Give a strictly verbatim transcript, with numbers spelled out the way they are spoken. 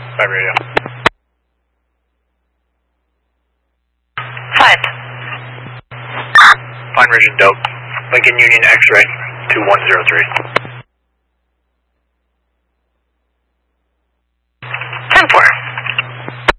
By radio. Find. Find Ridge and Dope. Lincoln Union X-ray two one zero three.